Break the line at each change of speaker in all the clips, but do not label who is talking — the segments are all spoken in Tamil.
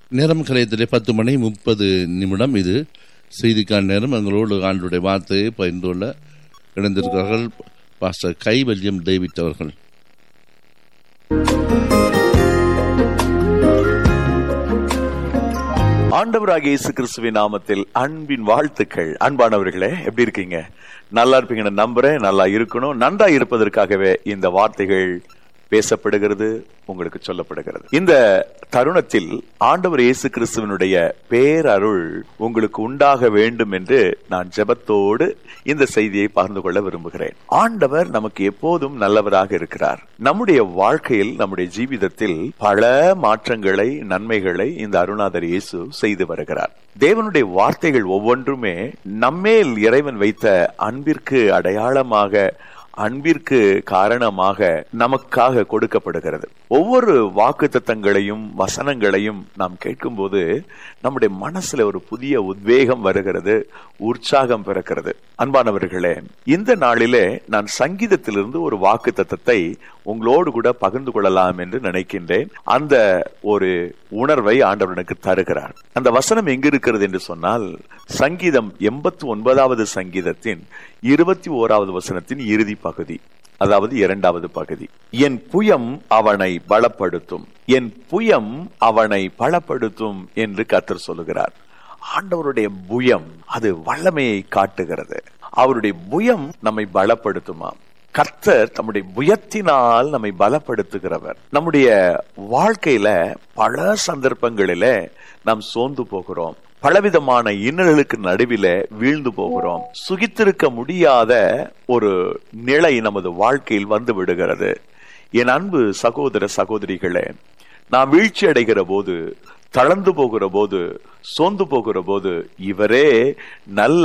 நேரம் கலையத்திலே 10:30 இது செய்திக்கான நேரம். எங்களோடு ஆண்டுடைய வார்த்தையை பகிர்ந்து கொள்ள இணைந்திருக்கிறார்கள் பாஸ்டர் கைவல்யம் டேவிட் அவர்கள்.
ஆண்டவராகிய இயேசு கிறிஸ்துவின் நாமத்தில் அன்பின் வாழ்த்துக்கள். அன்பானவர்களே, எப்படி இருக்கீங்க? நல்லா இருப்பீங்கன்னு நம்புறேன். நல்லா இருக்கணும். நன்றா இருப்பதற்காகவே இந்த வார்த்தைகள் பேசப்படுகிறது, உங்களுக்கு சொல்லப்படுகிறது. இந்த தருணத்தில் ஆண்டவர் இயேசு கிறிஸ்துவனுடைய பேரருள் உங்களுக்கு உண்டாக வேண்டும் என்று நான் ஜெபத்தோடு இந்த செய்தியை பகிர்ந்து கொள்ள விரும்புகிறேன். ஆண்டவர் நமக்கு எப்போதும் நல்லவராக இருக்கிறார். நம்முடைய வாழ்க்கையில், நம்முடைய ஜீவிதத்தில் பல மாற்றங்களை, நன்மைகளை இந்த அருணாதர் இயேசு செய்து வருகிறார். தேவனுடைய வார்த்தைகள் ஒவ்வொன்றுமே நம்மேல் இறைவன் வைத்த அன்பிற்கு அடையாளமாக, அன்பிற்கு காரணமாக நமக்காக கொடுக்கப்படுகிறது. ஒவ்வொரு வாக்குத்தத்தங்களையும் வசனங்களையும் நாம் கேட்கும் போது நம்முடைய மனசுல ஒரு புதிய உத்வேகம் வருகிறது, உற்சாகம் பிறக்கிறது. அன்பானவர்களே, இந்த நாளிலே நான் சங்கீதத்திலிருந்து ஒரு வாக்குத்தத்தத்தை உங்களோடு கூட பகிர்ந்து கொள்ளலாம் என்று நினைக்கின்றேன். அந்த ஒரு உணர்வை ஆண்டவர் எனக்கு தருகிறார். அந்த வசனம் எங்க இருக்கிறது என்று சொன்னால், சங்கீதம் 89வது சங்கீதத்தின் 21வது வசனத்தின் இறுதி பகுதி, அதாவது 2வது பகுதி. என் புயம் அவனை பலப்படுத்தும், என் புயம் அவனை பலப்படுத்தும் என்று கர்த்தர் சொல்லுகிறார். ஆண்டவருடைய புயம் அது வல்லமையை காட்டுகிறது. அவருடைய புயம் நம்மை பலப்படுத்துமாம். கர்த்தர் நம்முடைய புயத்தினால் நம்மை பலப்படுத்துகிறவர். நம்முடைய வாழ்க்கையில பல சந்தர்ப்பங்களில நாம் சோர்ந்து போகிறோம். பலவிதமான இன்னல்களுக்கு நடுவில வீழ்ந்து போகிறோம். சுகித்திருக்க முடியாத ஒரு நிலை நமது வாழ்க்கையில் வந்து விடுகிறது. என் அன்பு சகோதர சகோதரிகளே, நாம் வீழ்ச்சி அடைகிற போது, தளர்ந்து போகிற போது, சோர்ந்து போகிற போது, இவரே நல்ல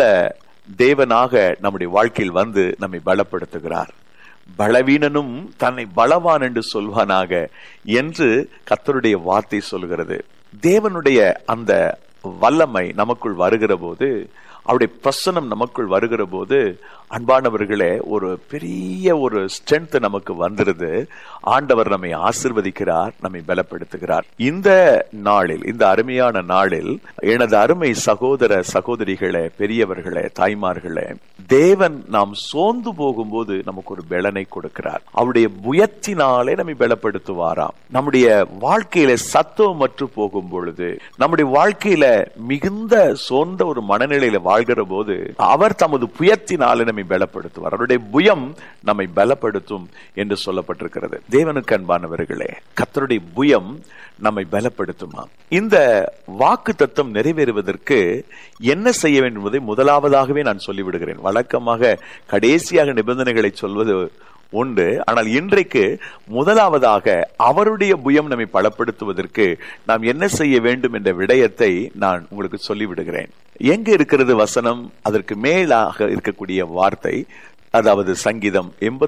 தேவனாக நம்முடைய வாழ்க்கையில் வந்து நம்மை பலப்படுத்துகிறார். பலவீனனும் தன்னை பலவான் என்று சொல்வானாக என்று கர்த்தருடைய வார்த்தை சொல்கிறது. தேவனுடைய அந்த வல்லமை நமக்குள் வருகிற போது, அவருடைய பிரசன்னம் நமக்குள் வருகிற போது, அன்பானவர்களே, ஒரு பெரிய ஒரு ஸ்ட்ரென்த் நமக்கு வந்துருது. ஆண்டவர் நம்மை ஆசீர்வதிக்கிறார், நம்மை பலப்படுத்துகிறார். இந்த நாளில், இந்த அருமையான நாளில் எனது அருமை சகோதர சகோதரிகளே, பெரியவர்களே, தாய்மார்களே, தேவன் நாம் சோர்ந்து போகும்போது நமக்கு ஒரு பலனை கொடுக்கிறார். அவருடைய புயத்தினாலே நம்மை பலப்படுத்துவாராம். நம்முடைய வாழ்க்கையில சத்துவமற்று போகும் பொழுது, நம்முடைய வாழ்க்கையில மிகுந்த சோர்ந்த ஒரு மனநிலையில வாழ்கிற போது, அவர் தமது புயத்தினாலே நம்மை பலப்படுத்துவார். அவருடைய புயம் நம்மை பலப்படுத்தும் என்று சொல்லப்பட்டிருக்கிறது. தேவனுக்கு அன்பானவர்களே, கர்த்தருடைய புயம் நம்மை பலப்படுத்துமா? இந்த வாக்கு தத்துவம் நிறைவேறுவதற்கு என்ன செய்ய வேண்டும் என்பதை முதலாவதாகவே நான் சொல்லிவிடுகிறேன். வழக்கமாக கடைசியாக நிபந்தனைகளை சொல்வது உண்டு. ஆனால் இன்றைக்கு முதலாவதாக அவருடைய புயம் நம்மை பலப்படுத்துவதற்கு நாம் என்ன செய்ய வேண்டும் என்ற விடயத்தை நான் உங்களுக்கு சொல்லிவிடுகிறேன். எங்க இருக்கிறது வசனம்? அதற்கு மேலாக இருக்கக்கூடிய வார்த்தை, அதாவது சங்கீதம்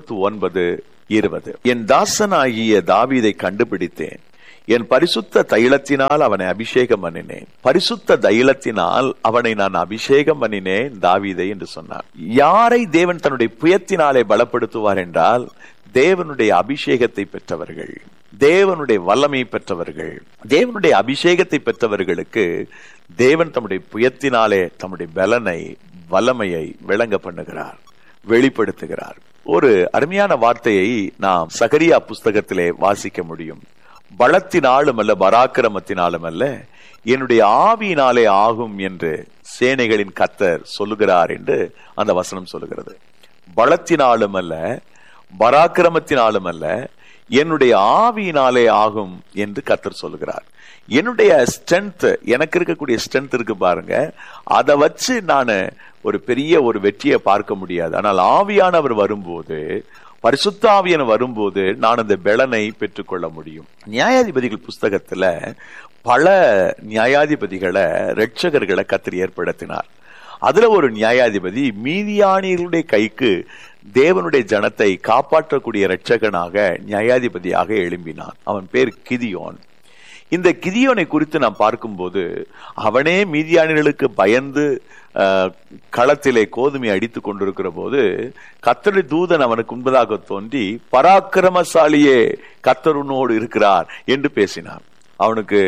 89:20. என் தாசனாகிய தாவீதை கண்டுபிடித்தேன், என் பரிசுத்த தைலத்தினால் அவனை அபிஷேகம் பண்ணினேன். பரிசுத்த தைலத்தினால் அவனை நான் அபிஷேகம் பண்ணினேன் தாவீதை என்று சொன்னார். யாரை தேவன் தன்னுடைய புயத்தினாலே பலப்படுத்துவார் என்றால், தேவனுடைய அபிஷேகத்தை பெற்றவர்கள், தேவனுடைய வல்லமை பெற்றவர்கள், தேவனுடைய அபிஷேகத்தை பெற்றவர்களுக்கு தேவன் தம்முடைய புயத்தினாலே தம்முடைய பலனை, வல்லமையை விளங்க பண்ணுகிறார், வெளிப்படுத்துகிறார். ஒரு அருமையான வார்த்தையை நாம் சகரியா புஸ்தகத்திலே வாசிக்க முடியும். பலத்தினாலும் அல்ல, பராக்கிரமத்தினாலும் அல்ல, என்னுடைய ஆவியினாலே ஆகும் என்று சேனைகளின் கர்த்தர் சொல்லுகிறார் என்று அந்த வசனம் சொல்லுகிறது. பலத்தினாலும் அல்ல, பராக்கிரமத்தினாலும் அல்ல, என்னுடைய ஆவியினாலே ஆகும் என்று கர்த்தர் சொல்லுகிறார். என்னுடைய ஸ்ட்ரென்த், எனக்கு இருக்கக்கூடிய ஸ்ட்ரென்த் இருக்கு பாருங்க, அதை வச்சு நான் ஒரு பெரிய ஒரு வெற்றியை பார்க்க முடியாது. ஆனால் ஆவியானவர் வரும்போது, பரிசுத்த ஆவியானவர் வரும்போது நான் அந்த பலனை பெற்றுக்கொள்ள முடியும். நியாயாதிபதிகள் புஸ்தகத்துல பல நியாயாதிபதிகளை, இரட்சகர்களை கர்த்தர் ஏற்படுத்தினார். அதுல ஒரு நியாயாதிபதி மீதியானியர்களுடைய கைக்கு தேவனுடைய ஜனத்தை காப்பாற்றக்கூடிய இரட்சகனாக, நியாயாதிபதியாக எழும்பினான். அவன் பேர் கிதியோன். இந்த கிதியோனை குறித்து நாம் பார்க்கும்போது, அவனே மீதியானியர்களுக்கு பயந்து களத்திலே கோதுமை அடித்துக் கொண்டிருக்கிற போது கர்த்தருடைய தூதன் அவனுக்கு முன்பதாக தோன்றி, பராக்கிரமசாலியே, கர்த்தர் உன்னோடு இருக்கிறார் என்று பேசினான். அவனுக்கு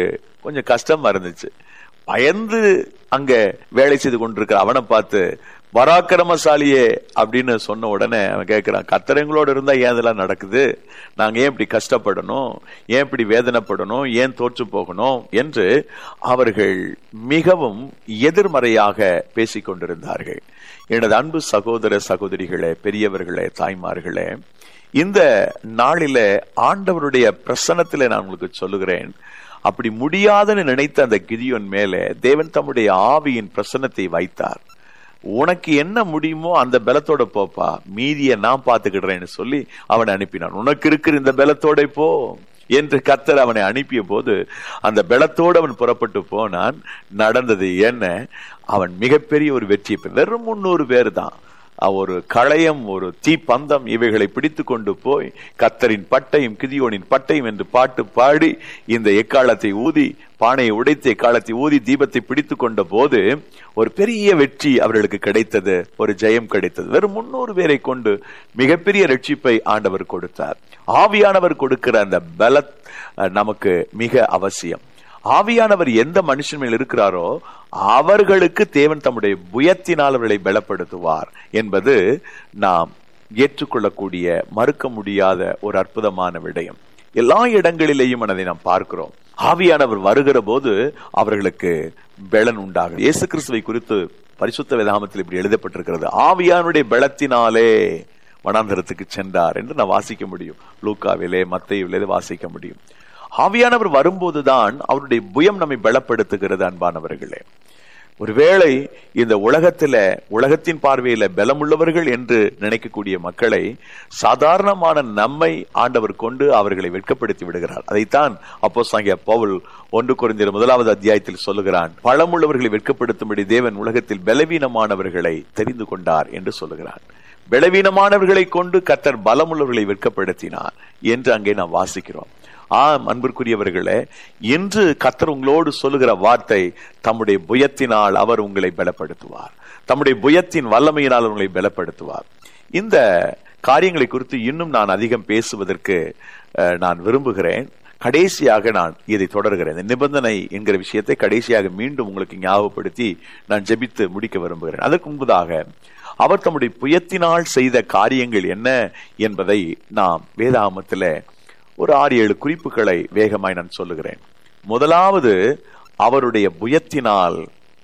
கொஞ்சம் கஷ்டமா இருந்துச்சு. பயந்து அங்க வேலை செய்து கொண்டிருக்கிற அவனை பார்த்து பராக்கிரமசாலியே அப்படின்னு சொன்ன உடனே அவன் கேட்கிறான், கர்த்தர் எங்களோட இருந்தா ஏன் இதெல்லாம் நடக்குது? நாங்க ஏன் இப்படி கஷ்டப்படணும்? ஏன் இப்படி வேதனைப்படணும்? ஏன் தோற்று போகணும் என்று அவர்கள் மிகவும் எதிர்மறையாக பேசிக் கொண்டிருந்தார்கள். எனது அன்பு சகோதர சகோதரிகளே, பெரியவர்களே, தாய்மார்களே, இந்த நாளில ஆண்டவருடைய பிரசன்னத்திலே நான் உங்களுக்கு சொல்லுகிறேன், அப்படி முடியாதுன்னு நினைத்த அந்த கிதியோன் மேலே தேவன் தம்முடைய ஆவியின் பிரசன்னத்தை வைத்தார். உனக்கு என்ன முடியுமோ அந்த பலத்தோட போப்பா, மீதியை நான் பார்த்துக்கிடுறேன்னு சொல்லி அவனை அனுப்பினான். உனக்கு இருக்கிற இந்த பலத்தோட போ என்று கர்த்தர் அவனை அனுப்பிய போது அந்த பலத்தோடு அவன் புறப்பட்டு போனான். நடந்தது என்ன? அவன் மிகப்பெரிய ஒரு வெற்றி. வெறும் 300 பேர் தான். ஒரு களையம், ஒரு தீப்பந்தம் இவைகளை பிடித்து கொண்டு போய் கர்த்தரின் பட்டையும் கிதியோனின் பட்டையும் என்று பாட்டு பாடி இந்த எக்காலத்தை ஊதி, பானையை உடைத்து எக்காலத்தை ஊதி தீபத்தை பிடித்து கொண்ட போது ஒரு பெரிய வெற்றி அவர்களுக்கு கிடைத்தது, ஒரு ஜெயம் கிடைத்தது. வெறும் 300 பேரை கொண்டு மிகப்பெரிய ரட்சிப்பை ஆண்டவர் கொடுத்தார். ஆவியானவர் கொடுக்கிற அந்த பலத் நமக்கு மிக அவசியம். ஆவியானவர் எந்த மனுஷன் மேல் இருக்கிறாரோ அவர்களுக்கு தேவன் தம்முடைய புயத்தினால் அவர்களை பலப்படுத்துவார் என்பது நாம் ஏற்றுக்கொள்ளக்கூடிய, மறுக்க முடியாத ஒரு அற்புதமான விடயம். எல்லா இடங்களிலேயும் அதை நாம் பார்க்கிறோம். ஆவியானவர் வருகிற போது அவர்களுக்கு பலன் உண்டாகும். இயேசு கிறிஸ்துவை குறித்து பரிசுத்த வேதாகமத்தில் இப்படி எழுதப்பட்டிருக்கிறது, ஆவியானுடைய பலத்தினாலே வனாந்தரத்துக்கு சென்றார் என்று நான் வாசிக்க முடியும். லூக்காவிலே, மத்தேயுவிலே வாசிக்க முடியும். ஆவியானவர் வரும்போதுதான் அவருடைய புயம் நம்மை பலப்படுத்துகிறது. அன்பானவர்களே, ஒருவேளை இந்த உலகத்தின் பார்வையில பலமுள்ளவர்கள் என்று நினைக்கக்கூடிய மக்களை சாதாரணமான நம்மை ஆண்டவர் கொண்டு அவர்களை வெட்கப்படுத்தி விடுகிறார். அதைத்தான் அப்போஸ்தலனாகிய பவுல் 1 கொரிந்தியர் 1வது அத்தியாயத்தில் சொல்லுகிறான். பலமுள்ளவர்களை வெட்கப்படுத்தும்படி தேவன் உலகத்தில் பலவீனமானவர்களை தெரிந்து கொண்டார் என்று சொல்லுகிறார். பலவீனமானவர்களை கொண்டு கர்த்தர் பலமுள்ளவர்களை வெட்கப்படுத்தினார் என்று அங்கே நாம் வாசிக்கிறோம். அன்பிற்குரியவர்களே, இன்று கர்த்தர் உங்களோடு சொல்லுகிற வார்த்தை, தம்முடைய புயத்தினால் அவர் உங்களை பலப்படுத்துவார், தம்முடைய புயத்தின் வல்லமையினால் உங்களை பலப்படுத்துவார். இந்த காரியங்களை குறித்து இன்னும் நான் அதிகம் பேசுவதற்கு நான் விரும்புகிறேன். கடைசியாக நான் இதை தொடர்கிறேன். நிபந்தனை என்கிற விஷயத்தை கடைசியாக மீண்டும் உங்களுக்கு ஞாபகப்படுத்தி நான் ஜெபித்து முடிக்க விரும்புகிறேன். அதற்கு முன்பதாக அவர் தம்முடைய புயத்தினால் செய்த காரியங்கள் என்ன என்பதை நாம் வேதாகமத்தில் ஒரு 6-7 குறிப்புகளை வேகமாய் நான் சொல்லுகிறேன். முதலாவது, அவருடைய புயத்தினால்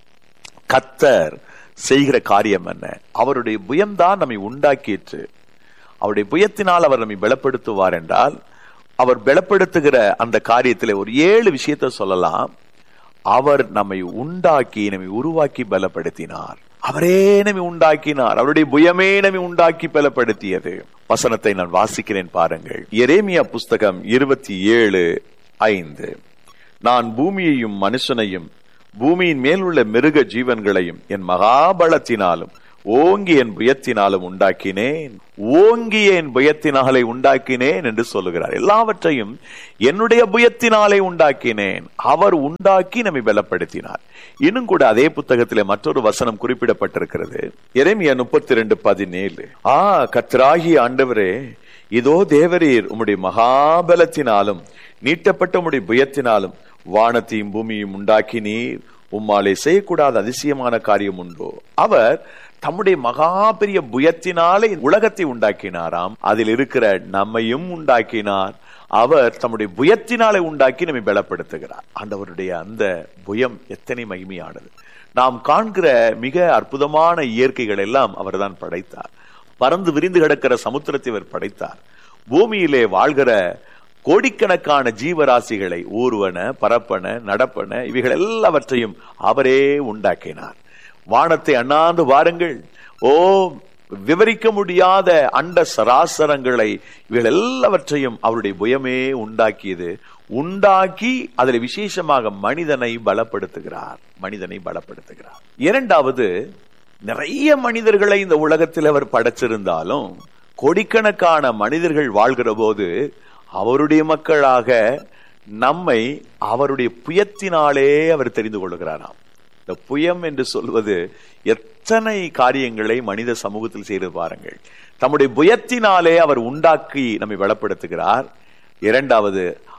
கர்த்தர் செய்கிற காரியம் என்ன? அவருடைய புயம்தான் நம்மை உண்டாக்கிற்று. அவருடைய புயத்தினால் அவர் நம்மை பலப்படுத்துவார் என்றால், அவர் பலப்படுத்துகிற அந்த காரியத்தில் ஒரு 7 விஷயத்தை சொல்லலாம். அவர் நம்மை உண்டாக்கி, நம்மை உருவாக்கி பலப்படுத்தினார். அவரே நம்மை உண்டாக்கினார். அவருடைய புயமே நம்மை உண்டாக்கி பலப்படுத்தியது. வசனத்தை நான் வாசிக்கிறேன், பாருங்கள். எரேமியா புஸ்தகம் 27:5. நான் பூமியையும் மனுஷனையும் பூமியின் மேல் உள்ள மிருக ஜீவன்களையும் என் மகாபலத்தினாலும் ஓங்கி என் புயத்தினாலும் உண்டாக்கினேன். ஓங்கிய என் புயத்தினாலே உண்டாக்கினேன் என்று சொல்லுகிறார். எல்லாவற்றையும் என்னுடைய புயத்தினாலே உண்டாக்கினேன். அவர் உண்டாக்கி நம்மை பலப்படுத்தினார். இன்னும் கூட அதே புத்தகத்திலே மற்றொரு வசனம் குறிப்பிடப்பட்டிருக்கிறது. எரேமியா 32:17. கர்த்தராகிய ஆண்டவரே, இதோ தேவரீர் உம்முடைய மகாபலத்தினாலும் நீட்டப்பட்ட உம்முடைய புயத்தினாலும் வானத்தையும் பூமியையும் உண்டாக்கினீர். உம்மாலே செய்யக்கூடாத அதிசயமான காரியம் உண்டோ? அவர் தம்முடைய மகா பெரிய புயத்தினாலே உலகத்தை உண்டாக்கினாராம். அதில் இருக்கிற நம்மையும் உண்டாக்கினார். அவர் தம்முடைய புயத்தினாலே உண்டாக்கி நம்மை பலப்படுத்துகிறார். ஆண்டவருடைய அந்த புயம் எத்தனை மகிமையானது! நாம் காண்கிற மிக அற்புதமான இயற்கைகள் எல்லாம் அவர் தான் படைத்தார். பறந்து விரிந்து கிடக்கிற சமுத்திரத்தை அவர் படைத்தார். பூமியிலே வாழ்கிற கோடிக்கணக்கான ஜீவராசிகளை, ஊர்வன, பரப்பன, நடப்பன, இவைகள் எல்லாவற்றையும் அவரே உண்டாக்கினார். வானத்தை அண்ணாந்து வாருங்கள். விவரிக்க முடியாத அண்ட சராசரங்களை, இவைகள் எல்லாவற்றையும் அவருடைய புயமே உண்டாக்கியது. உண்டாக்கி அதில் விசேஷமாக மனிதனை பலப்படுத்துகிறார். இரண்டாவது, நிறைய மனிதர்களை இந்த உலகத்தில் அவர் படைச்சிருந்தாலும் கோடிக்கணக்கான மனிதர்கள் வாழ்கிற போது அவருடைய மக்களாக நம்மை அவருடைய புயத்தினாலே அவர் தெரிந்து கொள்கிறாராம். இந்த புயம் என்று சொல்வது எத்தனை காரியங்களை மனித சமூகத்தில் செய்து பாருங்கள். தம்முடைய புயத்தினாலே அவர் உண்டாக்கி நம்மை பலப்படுத்துகிறார். இரண்டாவது,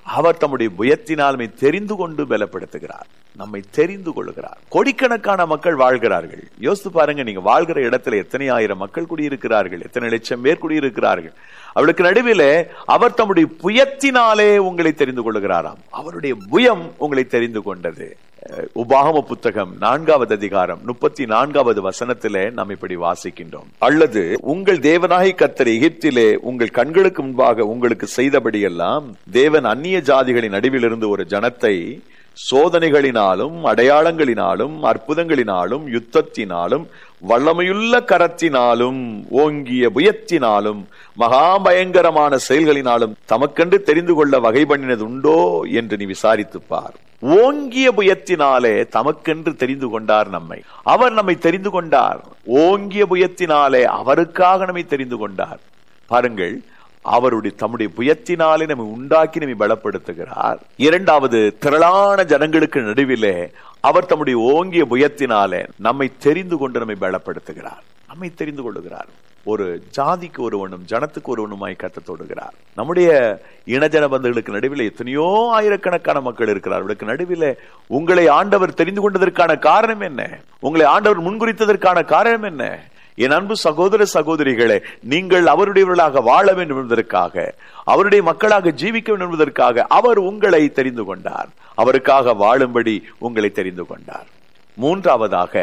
அவர் தம்முடைய புயத்தினால் நம்மை தெரிந்து கொண்டு பலப்படுத்துகிறார், நம்மை தெரிந்து கொள்கிறார். கோடிக்கணக்கான மக்கள் வாழ்கிறார்கள். யோசித்து பாருங்க, நீங்க வாழ்கிற இடத்துல எத்தனை ஆயிரம் மக்கள் குடியிருக்கிறார்கள், எத்தனை லட்சம் பேர் குடியிருக்கிறார்கள். அவளுக்கு நடுவிலே அவர் தம்முடைய புயத்தினாலே உங்களை தெரிந்து கொள்கிறாராம். அவருடைய புயம் உங்களை தெரிந்து கொண்டது. உபாகம புத்தகம் 4வது அதிகாரம் 34வது வசனத்திலே நாம் இப்படி வாசிக்கின்றோம். அல்லது உங்கள் தேவனாகிய கர்த்தர் எகிப்திலே உங்கள் கண்களுக்கு முன்பாக உங்களுக்கு செய்தபடியெல்லாம் தேவன் அந்நிய ஜாதிகளின் நடுவிலிருந்து ஒரு ஜனத்தை சோதனைகளினாலும் அடையாளங்களினாலும் அற்புதங்களினாலும் யுத்தத்தினாலும் வல்லமையுள்ள கரத்தினாலும் ஓங்கிய புயத்தினாலும் மகா பயங்கரமான செயல்களினாலும் தமக்கென்று தெரிந்து கொள்ள வகை பண்ணினது உண்டோ என்று நீ விசாரித்து பார். ஓங்கிய புயத்தினாலே தமக்கென்று தெரிந்து கொண்டார் நம்மை. அவர் நம்மை தெரிந்து கொண்டார். ஓங்கிய புயத்தினாலே அவருக்காக நம்மை தெரிந்து கொண்டார். பாருங்கள், அவருடைய தம்முடைய புயத்தினாலே நம்மை உண்டாக்கி நம்மை பலப்படுத்துகிறார். இரண்டாவது, திரளான ஜனங்களுக்கு நடுவிலே அவர் தம்முடைய ஓங்கிய புயத்தினாலே நம்மை தெரிந்து கொண்டு நம்மை பலப்படுத்துகிறார், நம்மை தெரிந்து கொள்ளுகிறார். ஒரு ஜாதிக்கு ஒருவனும் ஜனத்துக்கு ஒருவனுமாய் கர்த்தர் தொடுகிறார். நம்முடைய இனஜன பந்துகளுக்கு நடுவில் எத்தனையோ ஆயிரக்கணக்கான மக்கள் இருக்கிறார். அவர்களுக்கு நடுவில் உங்களை ஆண்டவர் தெரிந்து கொண்டதற்கான காரணம் என்ன? உங்களை ஆண்டவர் முன்குறித்ததற்கான காரணம் என்ன? என் அன்பு சகோதர சகோதரிகளே, நீங்கள் அவருடையவர்களாக வாழ வேண்டும் என்பதற்காக, அவருடைய மக்களாக ஜீவிக்க வேண்டும் என்பதற்காக அவர் உங்களை தெரிந்து கொண்டார். அவருக்காக வாழும்படி உங்களை தெரிந்து கொண்டார். மூன்றாவதாக,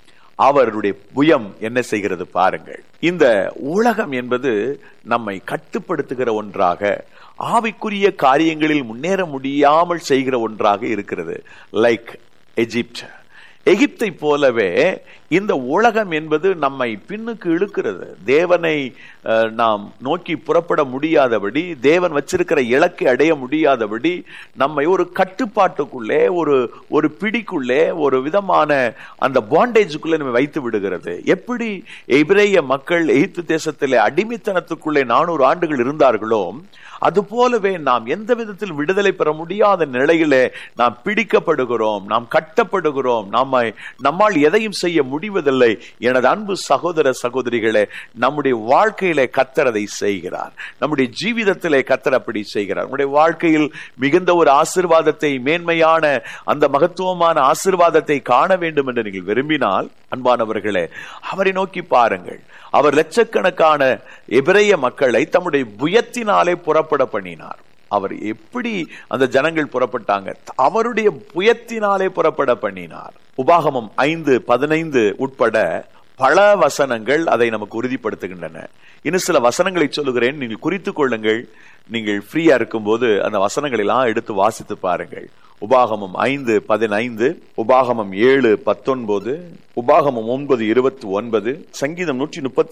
அவருடைய புயம் என்ன செய்கிறது பாருங்கள். இந்த உலகம் என்பது நம்மை கட்டுப்படுத்துகிற ஒன்றாக, ஆவிக்குரிய காரியங்களில் முன்னேற முடியாமல் செய்கிற ஒன்றாக இருக்கிறது. Like Egypt. எகிப்தை போலவே இந்த உலகம் என்பது நம்மை பின்னுக்கு இழுக்கிறது. தேவனை நாம் நோக்கி புறப்பட முடியாதபடி, தேவன் வச்சிருக்கிற இலக்கை அடைய முடியாதபடி நம்மை ஒரு கட்டுப்பாட்டுக்குள்ளே, ஒரு பிடிக்குள்ளே, ஒரு விதமான அந்த பாண்டேஜுக்குள்ளே நம்ம வைத்து விடுகிறது. எப்படி எபிரேய மக்கள் எகிப்து தேசத்திலே அடிமைத்தனத்துக்குள்ளே 400 ஆண்டுகள் இருந்தார்களோ, அது போலவே நாம் எந்த விதத்தில் விடுதலை பெற முடியாத நிலையிலே நாம் பிடிக்கப்படுகிறோம், நாம் கட்டப்படுகிறோம், நம்மால் எதையும் செய்ய முடிவதில்லை. எனது அன்பு சகோதர சகோதரிகளே, நம்முடைய வாழ்க்கையிலே கர்த்தர் அதை செய்கிறார். நம்முடைய ஜீவிதத்திலே கர்த்தர் அப்படி செய்கிறார். நம்முடைய வாழ்க்கையில் மிகுந்த ஒரு ஆசீர்வாதத்தை, மேன்மையான அந்த மகத்துவமான ஆசீர்வாதத்தை காண வேண்டும் என்று நீங்கள் விரும்பினால், அன்பானவர்களே, அவரை நோக்கி பாருங்கள். அவர் லட்சக்கணக்கான எபிரேய மக்களை தம்முடைய புயத்தினாலே புறப்பட பண்ணினார். அவர் எப்படி அந்த ஜனங்கள் புறப்பட்டாங்க? அவருடைய புயத்தினாலே புறப்பட பண்ணினார். உபாகமம் 5:15 உட்பட பல வசனங்கள் அதை நமக்கு உறுதிப்படுத்துகின்றன. இன்னும் சில வசனங்களை சொல்லுகிறேன், நீங்கள் குறித்துக் கொள்ளுங்கள். நீங்கள் ஃப்ரீயா இருக்கும் போது அந்த வசனங்களை எல்லாம் எடுத்து வாசித்து பாருங்கள். உபாகமம் 5:15, உபாகமம் 7:19, உபாகமம் 9:29, சங்கீதம்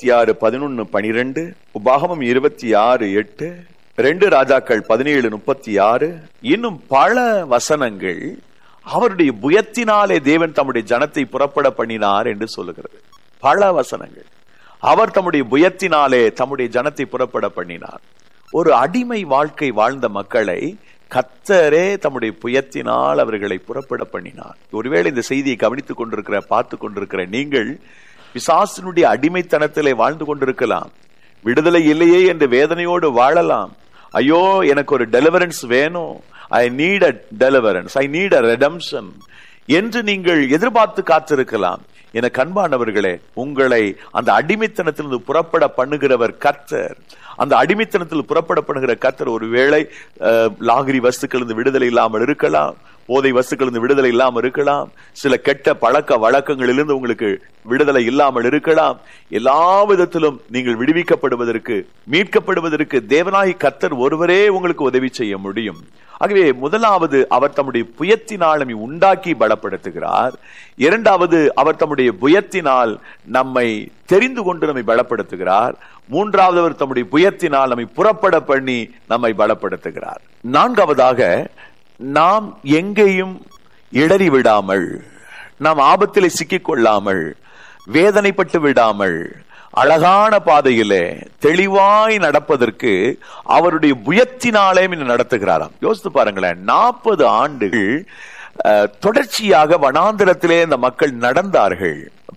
136:11-12, உபாகமம் 26:8, 2 ராஜாக்கள் 17:36, இன்னும் பல வசனங்கள் அவருடைய புயத்தினாலே தேவன் தம்முடைய ஜனத்தை புறப்பட பண்ணினார் என்று சொல்லுகிறது. பல வசனங்கள். அவர் தம்முடைய புயத்தினாலே தம்முடைய ஜனத்தை புறப்பட பண்ணினார். ஒரு அடிமை வாழ்க்கை வாழ்ந்த மக்களை கர்த்தரே தம்முடைய புயத்தினால் அவர்களை புறப்பட பண்ணினார். ஒருவேளை இந்த செய்தியை கவனித்துக் கொண்டிருக்கிற, பார்த்து கொண்டிருக்கிற நீங்கள் பிசாசினுடைய அடிமைத்தனத்திலே வாழ்ந்து கொண்டிருக்கலாம். விடுதலை இல்லையே என்று வேதனையோடு வாழலாம். ஐயோ, எனக்கு ஒரு டெலிவரன்ஸ் வேணும், I need a deliverance, I need a redemption என்று நீங்கள் எதிர்பார்த்து காத்திருக்கலாம். எனக்கு அன்பானவர்களே, உங்களை அந்த அடிமைத்தனத்திலிருந்து புறப்பட பண்ணுகிறவர் கர்த்தர். அந்த அடிமைத்தனத்தில் புறப்பட பண்ணுகிற கர்த்தர் ஒருவேளை லாகிரி வஸ்துக்கள் விடுதலை இல்லாமல் இருக்கலாம், போதை வஸ்துக்கள் விடுதலை இல்லாமல் இருக்கலாம், சில கெட்ட பழக்க வழக்கங்களிலிருந்து உங்களுக்கு விடுதலை இல்லாமல் இருக்கலாம். எல்லா விதத்திலும் நீங்கள் விடுவிக்கப்படுவதற்கு, மீட்கப்படுவதற்கு தேவனாகி கர்த்தர் ஒருவரே உங்களுக்கு உதவி செய்ய முடியும். ஆகவே முதலாவது, அவர் தம்முடைய புயத்தினால் நம்மை உண்டாக்கி பலப்படுத்துகிறார். இரண்டாவது, அவர் தம்முடைய புயத்தினால் நம்மை தெரிந்து கொண்டு நம்மை பலப்படுத்துகிறார். மூன்றாவது, அவர் தம்முடைய புயத்தினால் நம்மை புறப்பட பண்ணி நம்மை பலப்படுத்துகிறார். நான்காவதாக, நாம் எங்கேயும் இடறி விடாமல், நாம் ஆபத்திலே சிக்கிக் கொள்ளாமல், வேதனைப்பட்டு விடாமல், அழகான பாதையிலே தெளிவாய் நடப்பதற்கு அவருடைய புயத்தினாலே நடத்துகிறாராம். யோசித்து பாருங்களேன், 40 ஆண்டுகள் தொடர்ச்சியாக வனாந்திரத்திலே இந்த மக்கள் நடந்தார்கள்.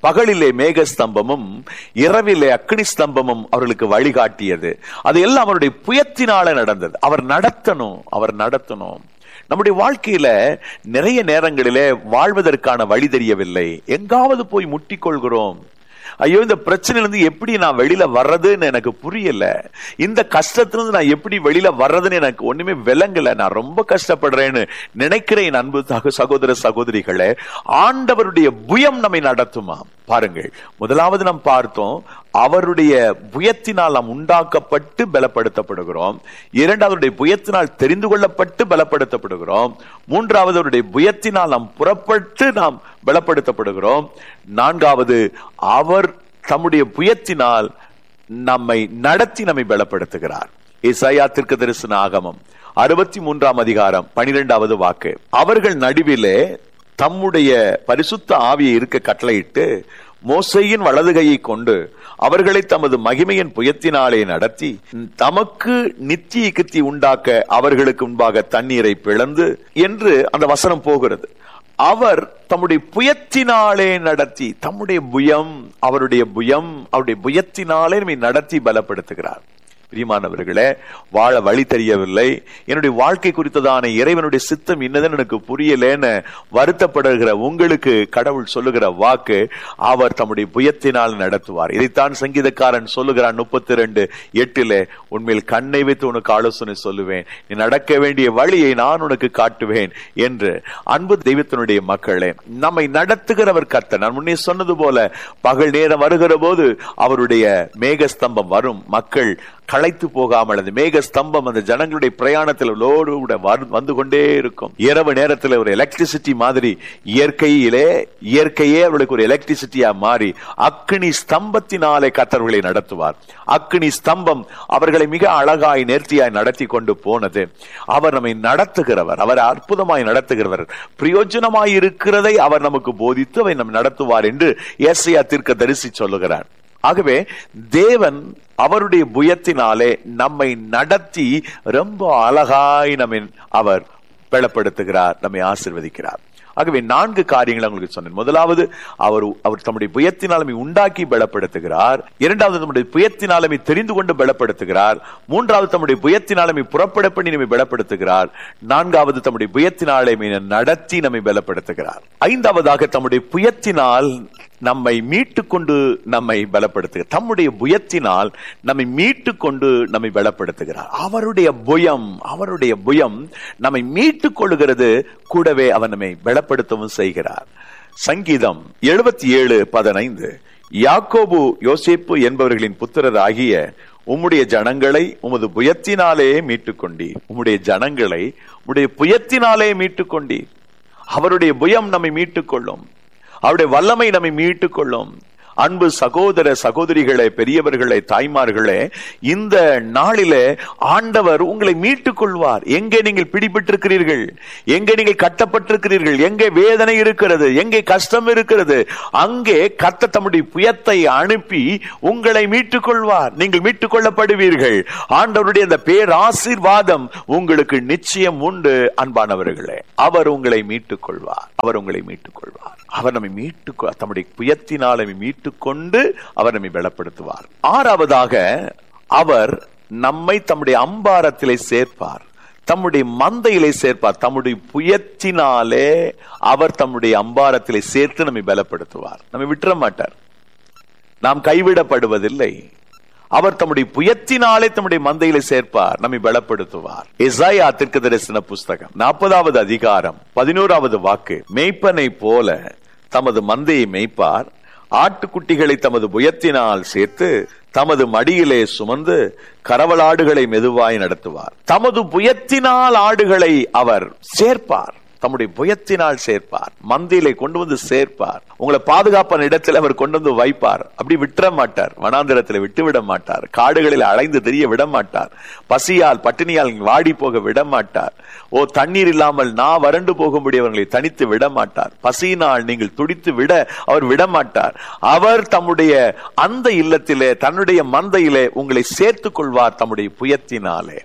பகலிலே மேக ஸ்தம்பமும் இரவிலே அக்னி ஸ்தம்பமும் அவர்களுக்கு வழிகாட்டியது. அது எல்லாம் அவருடைய புயத்தினால நடந்தது. அவர் நடத்தணும். நம்முடைய வாழ்க்கையில நிறைய நேரங்களிலே வாழ்வதற்கான வழி தெரியவில்லை. எங்காவது போய் முட்டிக்கொள்கிறோம். ஐயோ, இந்த பிரச்சனையிலிருந்து எப்படி நான் வெளியில வர்றதுன்னு எனக்கு புரியல. இந்த கஷ்டத்திலிருந்து நான் எப்படி வெளியில வர்றதுன்னு எனக்கு ஒண்ணுமே விளங்கல. நான் ரொம்ப கஷ்டப்படுறேன்னு நினைக்கிறேன். அன்பு சகோதர சகோதரிகளே, ஆண்டவருடைய புயம் நம்மை நடத்துமா? பாருங்கள், முதலாவது நாம் பார்த்தோம், அவருடைய புயத்தினால் நாம் உண்டாக்கப்பட்டு பலப்படுத்தப்படுகிறோம். இரண்டாவது, புயத்தினால் தெரிந்து கொள்ளப்பட்டு பலப்படுத்தப்படுகிறோம். மூன்றாவது, அவருடைய புயத்தினால் நாம் புறப்பட்டு நாம் பலப்படுத்தப்படுகிறோம். நான்காவது, அவர் தம்முடைய புயத்தினால் நம்மை நடத்தி நம்மை பலப்படுத்துகிறார். ஏசாயா தீர்க்கதரிசன ஆகமம் 63 அதிகாரம் 12வது வாக்கு. அவர்கள் நடுவிலே தம்முடைய பரிசுத்த ஆவியை இருக்க கட்டளையிட்டு மோசேயின் வலதுகையை கொண்டு அவர்களை தமது மகிமையின் புயத்தினாலே நடத்தி தமக்கு நித்திய கித்தி உண்டாக்க அவர்களுக்கு முன்பாக தண்ணீரை பிளந்து என்று அந்த வசனம் போகிறது. அவர் தம்முடைய புயத்தினாலே நடத்தி, தம்முடைய புயம், அவருடைய புயத்தினாலே நம்மை நடத்தி பலப்படுத்துகிறார். பிரியமானவர்களே, வாழ வழி தெரியவில்லை, என்னுடைய வாழ்க்கை குறித்ததான இறைவனுடைய சித்தம் இன்னதுன்னு எனக்கு புரியலேன்னு வருத்தப்படுகிற உங்களுக்கு கடவுள் சொல்லுகிற வாக்கு, அவர் தம்முடைய புயத்தினால் நடத்துவார். இதைத்தான் சங்கீதக்காரன் சொல்லுகிறான் 32:8, உண்மையில் கண்ணை வைத்து உனக்கு ஆலோசனை சொல்லுவேன், நீ நடக்க வேண்டிய வழியை நான் உனக்கு காட்டுவேன் என்று. அன்பு தெய்வத்தினுடைய மக்களே, நம்மை நடத்துகிறவர் கர்த்தர். நான் முன்னே சொன்னது போல, பகல் நேரம் வருகிற போது அவருடைய மேகஸ்தம்பம் வரும். மக்கள் களைத்து போகாமல் அந்த மேக ஸ்தம்பம் அந்த ஜனங்களுடைய பிரயாணத்தில் வந்து கொண்டே இருக்கும். இரவு நேரத்தில் ஒரு எலக்ட்ரிசிட்டி மாதிரி இயற்கையே அவர்களுக்கு ஒரு எலக்ட்ரிசிட்டியா மாறி அக்னி ஸ்தம்பத்தினாலே கர்த்தர்களை நடத்துவார். அக்னி ஸ்தம்பம் அவர்களை மிக அழகாய் நேர்த்தியாய் நடத்தி கொண்டு போனது. அவர் நம்மை நடத்துகிறவர், அவர் அற்புதமாய் நடத்துகிறவர். பிரயோஜனமாய் இருக்கிறதை அவர் நமக்கு போதித்து அவர் நம்மை நடத்துவார் என்று ஏசாயா தீர்க்கதரிசி சொல்லுகிறார். ஆகவே தேவன் அவருடைய புயத்தினாலே நம்மை நடத்தி ரொம்ப அழகாய் நம்மை அவர் பலப்படுத்துகிறார், நம்மை ஆசீர்வதிக்கிறார். ஆகவே 4 காரியங்களை உங்களுக்கு சொன்னேன். முதலாவது, அவர் தம்முடைய புயத்தினால் நம்மை உண்டாக்கி பலப்படுத்துகிறார். இரண்டாவது, தம்முடைய புயத்தினால் நம்மை தெரிந்து கொண்டு பலப்படுத்துகிறார். மூன்றாவது, தம்முடைய புயத்தினால் நம்மை புறப்பட பண்ணி நம்மை பலப்படுத்துகிறார். நான்காவது, தம்முடைய புயத்தினாலே நடத்தி நம்மை பலப்படுத்துகிறார். ஐந்தாவதாக, தம்முடைய புயத்தினால் நம்மை மீட்டுக்கொண்டு நம்மை பலப்படுத்துகிறார். தம்முடைய புயத்தினால் நம்மை மீட்டுக்கொண்டு நம்மை பலப்படுத்துகிறார். அவருடைய புயம் நம்மை மீட்டுக் கொள்ளுகிறது, கூடவே அவர் நம்மை பலப்படுத்தவும் செய்கிறார். சங்கீதம் 77:15, யாக்கோபு யோசேப்பு என்பவர்களின் புத்திரர் ஆகிய உம்முடைய ஜனங்களை உமது புயத்தினாலே மீட்டுக் கொண்டீர். உம்முடைய ஜனங்களை உம்முடைய புயத்தினாலே மீட்டுக் கொண்டீர். அவருடைய புயம் நம்மை மீட்டுக் கொள்ளும், அவருடைய வல்லமை நம்மை மீட்டுக் கொள்ளும். அன்பு சகோதர சகோதரிகளே, பெரியவர்களே, தாய்மார்களே, இந்த நாளிலே ஆண்டவர் உங்களை மீட்டுக் கொள்வார். எங்கே நீங்கள் பிடிபட்டிருக்கிறீர்கள், எங்கே நீங்கள் கட்டப்பட்டிருக்கிறீர்கள், எங்கே வேதனை இருக்கிறது, எங்கே கஷ்டம் இருக்கிறது, அங்கே கர்த்தர் தம்முடைய புயத்தை அனுப்பி உங்களை மீட்டுக் கொள்வார். நீங்கள் மீட்டுக் கொள்ளப்படுவீர்கள். ஆண்டவருடைய அந்த பேராசீர்வாதம் உங்களுக்கு நிச்சயம் உண்டு. அன்பானவர்களே, அவர் உங்களை மீட்டுக் கொள்வார். அவர் நம்மை தம்முடைய புயத்தினால் மீட்டுக்கொண்டு அவர் நம்மை பலப்படுத்துவார். ஆறாவதாக, அவர் நம்மை தம்முடைய அம்பாரத்திலே சேர்ப்பார், தம்முடைய மந்தையிலே சேர்ப்பார். தம்முடைய புயத்தினாலே அவர் தம்முடைய அம்பாரத்திலே சேர்த்து நம்மை பலப்படுத்துவார். நம்மை விட்டுற மாட்டார். நாம் கைவிடப்படுவதில்லை. அவர் தம்முடைய புயத்தினாலே தம்முடைய மந்தையிலே சேர்ப்பார், நம்மை பலப்படுத்துவார். எசாயா தீர்க்கதரிசன புஸ்தகம் 40வது அதிகாரம் 11வது வாக்கு, மேய்ப்பனை போல தமது மந்தையை மேய்ப்பார், ஆட்டுக்குட்டிகளை தமது புயத்தினால் சேர்த்து தமது மடியிலே சுமந்து கரவலாடுகளை மெதுவாய் நடத்துவார். தமது புயத்தினால் ஆடுகளை அவர் சேர்ப்பார், தம்முடைய புயத்தினால் சேர்ப்பார், மந்தையிலே கொண்டு வந்து சேர்ப்பார். உங்களை பாதுகாப்பான இடத்தில் அவர் கொண்டு வந்து வைப்பார். அப்படி விட்டுற மாட்டார். வனாந்திரத்தில் விட்டுவிட மாட்டார். காடுகளில் அலைந்து தெரிய விட மாட்டார். பசியால் பட்டினியால் வாடி போக விட மாட்டார். தண்ணீர் இல்லாமல் நான் வறண்டு போகும்படி அவர்களை தனித்து விட மாட்டார். பசியினால் நீங்கள் துடித்து விட அவர் விட மாட்டார். அவர் தம்முடைய அந்த இல்லத்திலே, தன்னுடைய மந்தையிலே உங்களை சேர்த்துக் கொள்வார் தம்முடைய புயத்தினாலே.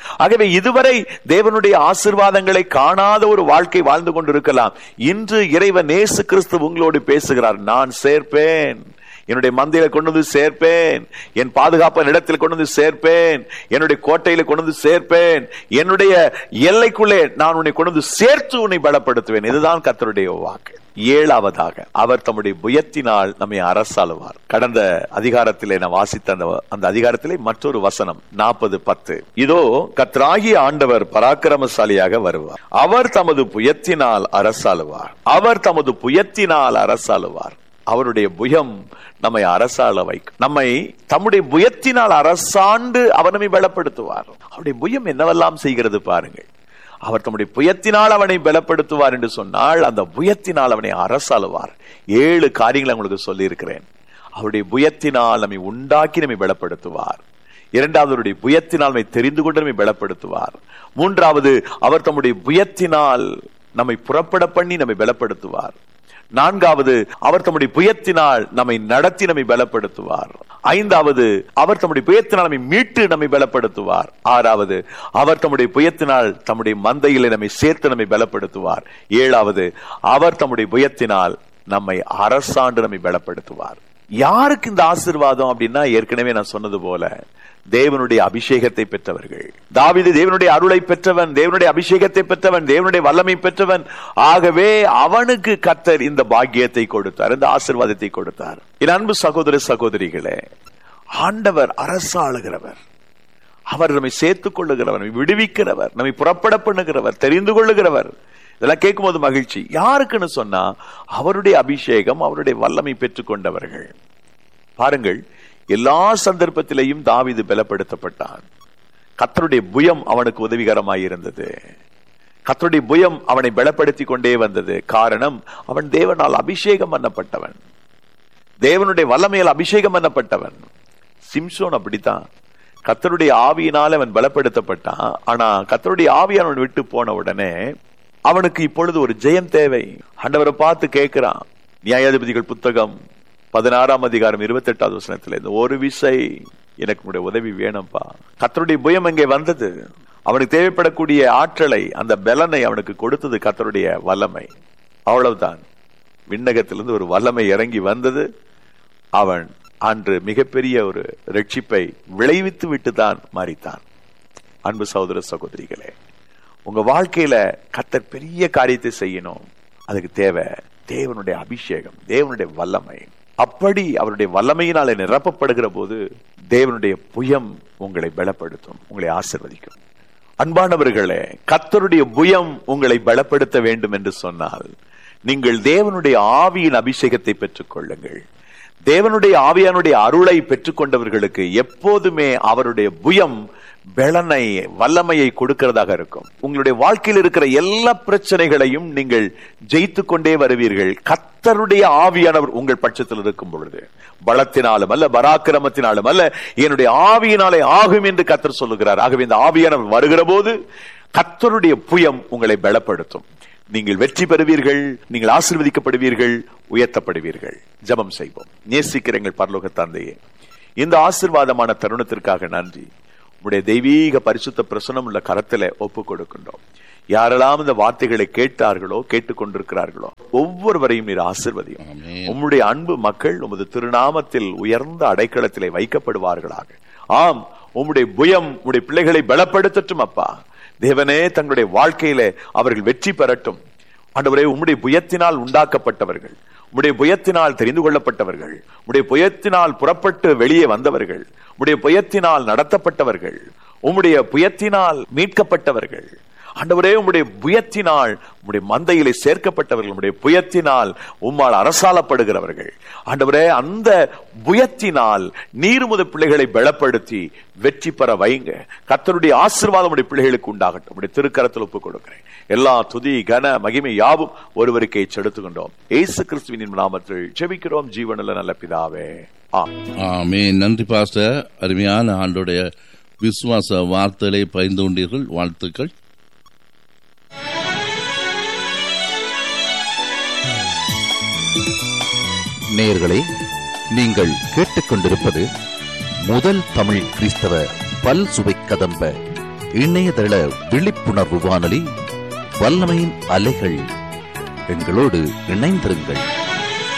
ஆகவே இதுவரை தேவனுடைய ஆசீர்வாதங்களை காணாத ஒரு வாழ்க்கை வாழ்ந்து கொண்டிருக்கலாம். இன்று இறைவன் இயேசு கிறிஸ்து உங்களோடு பேசுகிறார். நான் சேர்ப்பேன், என்னுடைய மந்தையில கொண்டு வந்து சேர்ப்பேன், என் பாதுகாப்பான இடத்தில் கொண்டு வந்து சேர்ப்பேன், என்னுடைய கோட்டையில கொண்டு வந்து சேர்ப்பேன், என்னுடைய எல்லைக்குள்ளே நான் உன்னை கொண்டு வந்து சேர்த்து உன்னை பலப்படுத்துவேன். இதுதான் கர்த்தருடைய வாக்கு. ஏழாவதாக, அவர் தம்முடைய புயத்தினால் நம்மை அரசாளுவார். கடந்த அதிகாரத்திலே நான் வாசித்த அந்த அதிகாரத்திலே மற்றொரு வசனம் 40:10. இதோ கர்த்தராகிய ஆண்டவர் பராக்கிரமசாலியாக வருவார், அவர் தமது புயத்தினால் அரசாளுவார், அவர் தமது புயத்தினால் அரசாளுவார். அவருடைய புயம் நம்மை அரசாள வைக்கும். நம்மை தம்முடைய புயத்தினால் அரசாண்டு அவர் நம்மை பலப்படுத்துவார். அவருடைய புயம் என்னவெல்லாம் செய்கிறது பாருங்கள். அவர் தம்முடைய புயத்தினால் அவனை பலப்படுத்துவார் என்று சொன்னால் அந்த புயத்தினால் அவனை அரசாளுவார். 7 காரியங்களை உங்களுக்கு சொல்லி இருக்கிறேன். அவருடைய புயத்தினால் நம்மை உண்டாக்கி நம்மை பலப்படுத்துவார். இரண்டாவது, அவருடைய புயத்தினால் நம்மை தெரிந்து கொண்டு நம்மை பலப்படுத்துவார். மூன்றாவது, அவர் தம்முடைய புயத்தினால் நம்மை புறப்பட பண்ணி நம்மை பலப்படுத்துவார். நான்காவது, அவர் தம்முடைய புயத்தினால் நம்மை நடத்தி நம்மை பலப்படுத்துவார். ஐந்தாவது, அவர் தம்முடைய புயத்தினால் நம்மை மீட்டு நம்மை பலப்படுத்துவார். ஆறாவது, அவர் தம்முடைய புயத்தினால் தம்முடைய மந்தையிலே நம்மை சேர்த்து நம்மை பலப்படுத்துவார். ஏழாவது, அவர் தம்முடைய புயத்தினால் நம்மை அரசாண்டு நம்மை பலப்படுத்துவார். யாருக்கு இந்த ஆசீர்வாதம் அப்படின்னா, ஏற்கனவே நான் சொன்னது போல தேவனுடைய அபிஷேகத்தை பெற்றவர்கள். தாவீது தேவனுடைய அருளை பெற்றவன், தேவனுடைய அபிஷேகத்தை பெற்றவன், தேவனுடைய வல்லமை பெற்றவன். ஆகவே அவனுக்கு கர்த்தர் இந்த பாக்கியத்தை கொடுத்தார், இந்த ஆசீர்வாதத்தை கொடுத்தார். என் அன்பு சகோதர சகோதரிகளே, ஆண்டவர் அரசாளுகிறவர், அவர் நம்மை சேர்த்துக் கொள்ளுகிறவர், நம்மை விடுவிக்கிறவர், நம்மை புறப்பட பண்ணுகிறவர், தெரிந்து கொள்ளுகிறவர். இதெல்லாம் கேட்கும் போது மகிழ்ச்சி. யாருக்குன்னு சொன்னா, அவருடைய அபிஷேகம், அவருடைய வல்லமை பெற்றுக் கொண்டவர்கள். பாருங்கள், எல்லா சந்தர்ப்பத்திலையும் தாவீது பலப்படுத்தப்பட்டான். கர்த்தருடைய புயம் அவனுக்கு உதவிகரமாயிருந்தது. கர்த்தருடைய புயம் அவனை பலப்படுத்திக் கொண்டே வந்தது. காரணம், அவன் தேவனால் அபிஷேகம் பண்ணப்பட்டவன், தேவனுடைய வல்லமையால் அபிஷேகம் பண்ணப்பட்டவன். சிம்சோன் அப்படித்தான், கர்த்தருடைய ஆவியினால் அவன் பலப்படுத்தப்பட்டான். ஆனா கர்த்தருடைய ஆவியால் அவன் விட்டு போன உடனே அவனுக்கு இப்பொழுது ஒரு ஜெயம் தேவை. ஆண்டவரை பார்த்து கேட்கிறான். நியாயாதிபதிகள் புத்தகம் 16ஆம் அதிகாரம் 28வது வசனத்துல, இந்த ஒரு விசை எனக்கு உதவி வேணும்பா. கர்த்தருடைய புயம் அங்கே வந்தது. அவனுக்கு தேவைப்படக்கூடிய ஆற்றலை, அந்த பலனை அவனுக்கு கொடுத்தது கர்த்தருடைய வல்லமை. அவ்வளவுதான். விண்ணகத்திலிருந்து ஒரு வல்லமை இறங்கி வந்தது. அவன் அன்று மிகப்பெரிய ஒரு ரட்சிப்பை விளைவித்து விட்டு தான் மாறித்தான். அன்பு சகோதர சகோதரிகளே, உங்க வாழ்க்கையில கர்த்தர் பெரிய காரியத்தை செய்யணும். அதுக்கு தேவை தேவனுடைய அபிஷேகம், தேவனுடைய வல்லமை. அப்படி அவருடைய வல்லமையினாலே நிரப்பப்படுகிற போது தேவனுடைய புயம் உங்களை பலப்படுத்தும், உங்களை ஆசீர்வதிக்கும். அன்பானவர்களே, கர்த்தருடைய புயம் உங்களை பலப்படுத்த வேண்டும் என்று சொன்னால் நீங்கள் தேவனுடைய ஆவியின் அபிஷேகத்தை பெற்றுக் கொள்ளுங்கள். தேவனுடைய ஆவியானுடைய அருளை பெற்றுக் கொண்டவர்களுக்கு எப்போதுமே அவருடைய புயம் பலனை, வல்லமையை கொடுக்கிறதாக இருக்கும். உங்களுடைய வாழ்க்கையில் இருக்கிற எல்லா பிரச்சனைகளையும் நீங்கள் ஜெயித்து கொண்டே வருவீர்கள். கர்த்தருடைய ஆவியானவர் உங்கள் பட்சத்தில் இருக்கும் பொழுது. பலத்தினாலும் அல்ல, பராக்கிரமத்தினாலும் அல்ல, என்னுடைய ஆவியினாலே ஆகும் என்று கர்த்தர் சொல்லுகிறார். ஆகவே இந்த ஆவியானவர் வருகிற போது கர்த்தருடைய புயம் உங்களை பலப்படுத்தும். நீங்கள் வெற்றி பெறுவீர்கள், நீங்கள் ஆசீர்வதிக்கப்படுவீர்கள், உயர்த்தப்படுவீர்கள். ஜெபம் செய்வோம். நேசிக்கிற எங்கள் பரலோக தந்தையே, இந்த ஆசீர்வாதமான தருணத்திற்காக நன்றி. உடைய தெய்வீக பரிசுத்த பிரசன்னம் உள்ள கரத்திலே ஒப்பு கொடுக்கின்றோம். யாரெல்லாம் இந்த வார்த்தைகளை கேட்டார்களோ, கேட்டுக்கொண்டிருக்கிறார்களோ, ஒவ்வொருவரையும் நீர் ஆசீர்வதியும். உம்முடைய அன்பு மக்கள் உமது திருநாமத்தில் உயர்ந்த அடைக்கலத்திலே வைக்கப்படுவார்களாக. ஆம், உம்முடைய புயம் உம்முடைய பிள்ளைகளை பலப்படுத்தட்டும் அப்பா. தேவனே, தங்களுடைய வாழ்க்கையிலே அவர்கள் வெற்றி பெறட்டும். ஆண்டவரே, உம்முடைய புயத்தினால் உண்டாக்கப்பட்டவர்கள், உம்முடைய புயத்தினால் தெரிந்து கொள்ளப்பட்டவர்கள், உம்முடைய புயத்தினால் புறப்பட்டு வெளியே வந்தவர்கள், உம்முடைய புயத்தினால் நடத்தப்பட்டவர்கள், உம்முடைய புயத்தினால் மீட்கப்பட்டவர்கள், ஆண்டவரே, உம்முடைய புயத்தினால் உம்முடைய மந்தையிலே சேர்க்கப்பட்டவர்கள், உம்முடைய புயத்தினால் உம்மால் அரசாளப்படுகிறவர்கள். ஆண்டவரே, அந்த புயத்தினால் நீர் உமது பிள்ளைகளை பலப்படுத்தி வெற்றி பெற வைங்க. கர்த்தருடைய ஆசீர்வாதம் உம்முடைய பிள்ளைகளுக்கு உண்டாகட்டும். உம்முடைய திருக்கரத்தில் ஒப்புக் கொடுக்கிறேன். எல்லா துதி கன மகிமை யாவும் ஒருவருக்கே செலுத்துகின்றோம். இயேசு கிறிஸ்துவின் நாமத்தில் ஜெபிக்கிறோம் ஜீவனுள்ள நல்ல பிதாவே,
ஆமென். நன்றி பாஸ்டர். அருமையான ஆண்டோடைய விசுவாச வார்த்தைகளை பகிர்ந்து கொண்டீர்கள். வாழ்த்துக்கள்.
நேயர்களே, நீங்கள் கேட்டுக்கொண்டிருப்பது முதல் தமிழ் கிறிஸ்தவ பல் சுவை கதம்ப இணையதள விழிப்புணர்வு வானொலி வல்லமையின் அலைகள். எங்களோடு இணைந்திருங்கள்.